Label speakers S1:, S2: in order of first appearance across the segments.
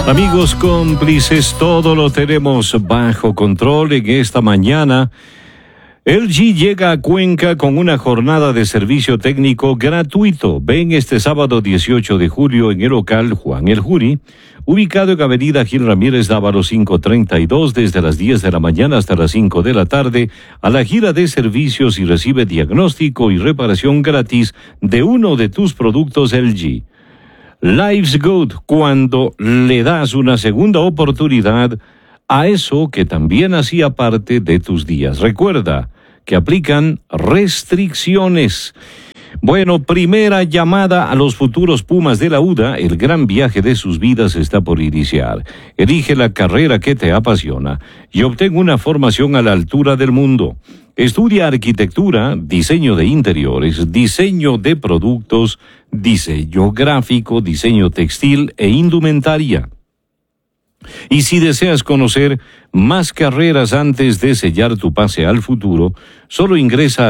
S1: Amigos cómplices, todo lo tenemos bajo control en esta mañana. LG llega a Cuenca con una jornada de servicio técnico gratuito. Ven este sábado 18 de julio en el local Juan El Juri, ubicado en Avenida Gil Ramírez Dávalos 532, desde las 10 de la mañana hasta las 5 de la tarde, a la gira de servicios y recibe diagnóstico y reparación gratis de uno de tus productos LG. Life's Good, cuando le das una segunda oportunidad a eso que también hacía parte de tus días. Recuerda que aplican restricciones. Bueno, primera llamada a los futuros Pumas de la UDA. El gran viaje de sus vidas está por iniciar. Elige la carrera que te apasiona y obtén una formación a la altura del mundo. Estudia arquitectura, diseño de interiores, diseño de productos, diseño gráfico, diseño textil e indumentaria. Y si deseas conocer más carreras antes de sellar tu pase al futuro, solo ingresa a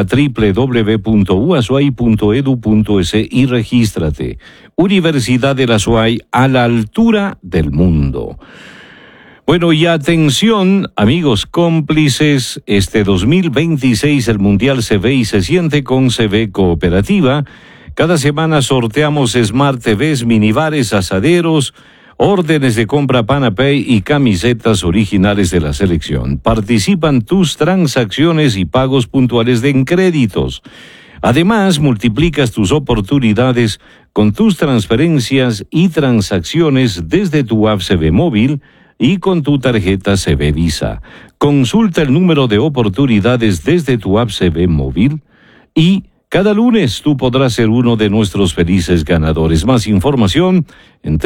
S1: www.uasuay.edu.es y regístrate. Universidad de la SUAY, a la altura del mundo. Bueno, y atención, amigos cómplices, este 2026 el Mundial se ve y se siente con CB Cooperativa. Cada semana sorteamos Smart TVs, minibares, asaderos, órdenes de compra PanaPay y camisetas originales de la selección. Participan tus transacciones y pagos puntuales en créditos. Además, multiplicas tus oportunidades con tus transferencias y transacciones desde tu app CB móvil y con tu tarjeta CB Visa. Consulta el número de oportunidades desde tu app CB móvil y cada lunes tú podrás ser uno de nuestros felices ganadores. Más información en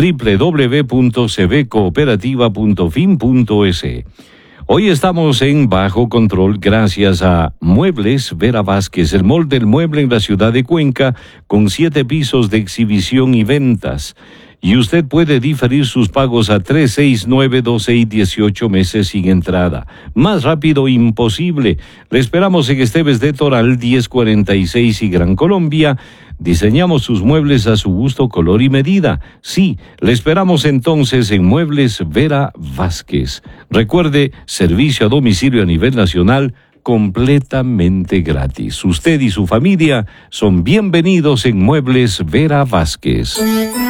S1: www.cbcooperativa.fin.es. Hoy estamos en Bajo Control gracias a Muebles Vera Vázquez, el molde del mueble en la ciudad de Cuenca, con 7 pisos de exhibición y ventas. Y usted puede diferir sus pagos a 3, 6, 9, 12 y 18 meses sin entrada. Más rápido imposible. Le esperamos en Esteves de Toral 1046 y Gran Colombia. Diseñamos sus muebles a su gusto, color y medida. Sí, le esperamos entonces en Muebles Vera Vázquez. Recuerde, servicio a domicilio a nivel nacional completamente gratis. Usted y su familia son bienvenidos en Muebles Vera Vázquez.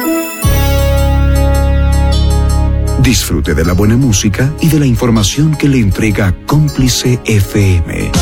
S2: Disfrute de la buena música y de la información que le entrega Cómplice FM.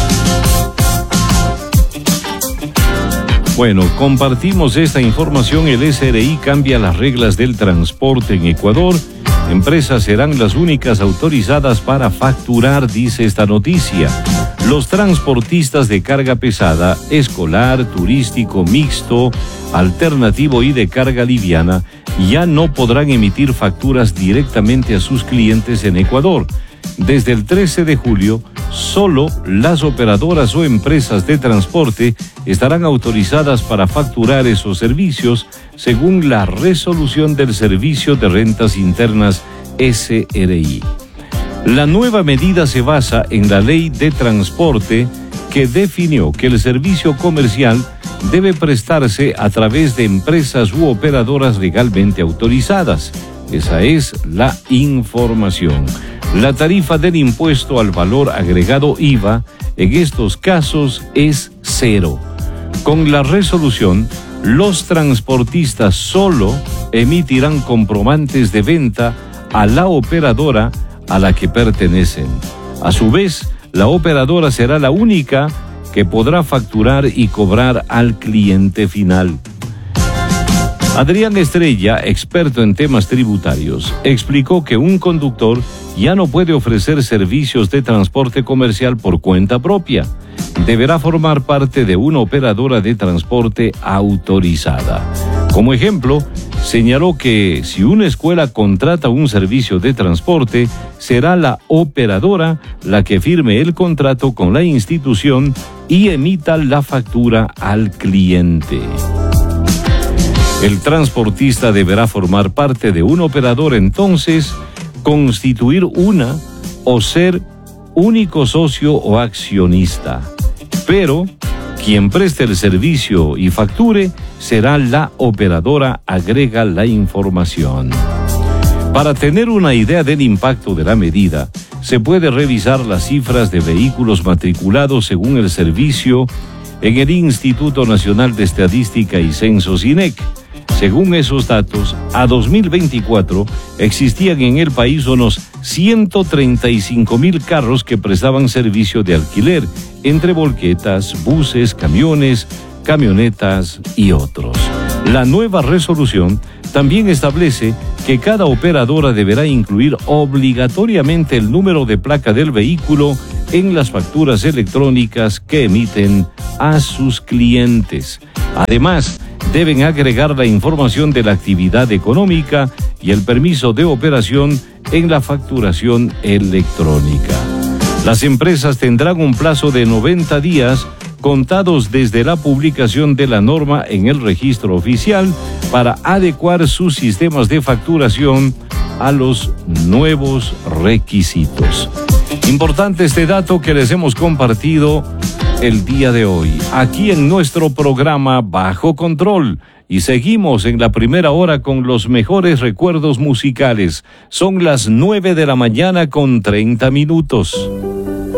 S1: Bueno, compartimos esta información. El SRI cambia las reglas del transporte en Ecuador. Empresas serán las únicas autorizadas para facturar, dice esta noticia. Los transportistas de carga pesada, escolar, turístico, mixto, alternativo y de carga liviana ya no podrán emitir facturas directamente a sus clientes en Ecuador. Desde el 13 de julio, solo las operadoras o empresas de transporte estarán autorizadas para facturar esos servicios según la resolución del Servicio de Rentas Internas SRI. La nueva medida se basa en la Ley de Transporte, que definió que el servicio comercial debe prestarse a través de empresas u operadoras legalmente autorizadas. Esa es la información. La tarifa del impuesto al valor agregado IVA en estos casos es 0. Con la resolución, los transportistas solo emitirán comprobantes de venta a la operadora a la que pertenecen. A su vez, la operadora será la única que podrá facturar y cobrar al cliente final. Adrián Estrella, experto en temas tributarios, explicó que un conductor ya no puede ofrecer servicios de transporte comercial por cuenta propia. Deberá formar parte de una operadora de transporte autorizada. Como ejemplo, señaló que si una escuela contrata un servicio de transporte, será la operadora la que firme el contrato con la institución y emita la factura al cliente. El transportista deberá formar parte de un operador, entonces, constituir una o ser único socio o accionista. Pero quien preste el servicio y facture será la operadora, agrega la información. Para tener una idea del impacto de la medida, se puede revisar las cifras de vehículos matriculados según el servicio en el Instituto Nacional de Estadística y Censos INEC. Según esos datos, a 2024 existían en el país unos 135,000 carros que prestaban servicio de alquiler, entre volquetas, buses, camiones, camionetas y otros. La nueva resolución también establece que cada operadora deberá incluir obligatoriamente el número de placa del vehículo en las facturas electrónicas que emiten a sus clientes. Además, deben agregar la información de la actividad económica y el permiso de operación en la facturación electrónica. Las empresas tendrán un plazo de 90 días contados desde la publicación de la norma en el registro oficial para adecuar sus sistemas de facturación a los nuevos requisitos. Importante este dato que les hemos compartido el día de hoy, aquí en nuestro programa Bajo Control. Y seguimos en la primera hora con los mejores recuerdos musicales. Son las 9 de la mañana con 30 minutos.